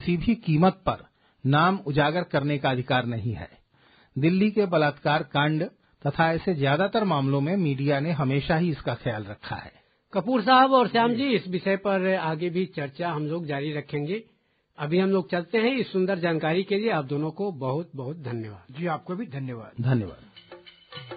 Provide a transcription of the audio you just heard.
किसी भी कीमत पर नाम उजागर करने का अधिकार नहीं है। दिल्ली के बलात्कार कांड तथा ऐसे ज्यादातर मामलों में मीडिया ने हमेशा ही इसका ख्याल रखा है। कपूर साहब और श्याम जी, इस विषय पर आगे भी चर्चा हम लोग जारी रखेंगे। अभी हम लोग चलते हैं। इस सुंदर जानकारी के लिए आप दोनों को बहुत बहुत धन्यवाद। जी, आपको भी धन्यवाद। धन्यवाद।